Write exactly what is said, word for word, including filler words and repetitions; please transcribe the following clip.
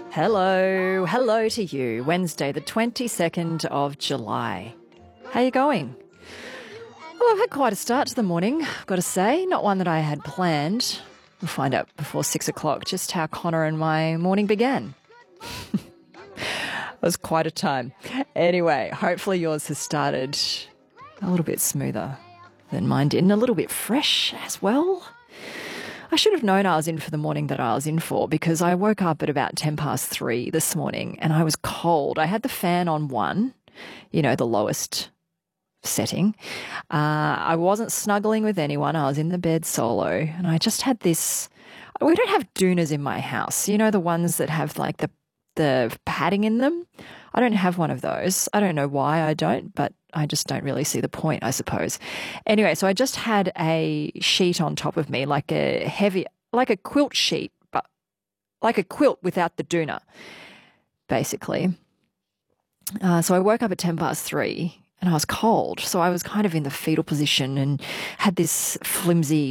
Hello, hello to you. Wednesday, the twenty-second of July. How you going? Well, I've had quite a start to the morning, I've got to say. Not one that I had planned. We'll find out before six o'clock just how Connor and my morning began. It was quite a time. Anyway, hopefully yours has started a little bit smoother than mine did, and a little bit fresh as well. I should have known I was in for the morning that I was in for, because I woke up at about ten past three this morning and I was cold. I had the fan on one, you know, the lowest setting. Uh, I wasn't snuggling with anyone. I was in the bed solo, and I just had this. We don't have doonas in my house, you know, the ones that have like the the padding in them. I don't have one of those. I don't know why I don't, but I just don't really see the point, I suppose. Anyway, so I just had a sheet on top of me, like a heavy, like a quilt sheet, but like a quilt without the doona, basically. Uh, so I woke up at ten past three and I was cold. So I was kind of in the fetal position and had this flimsy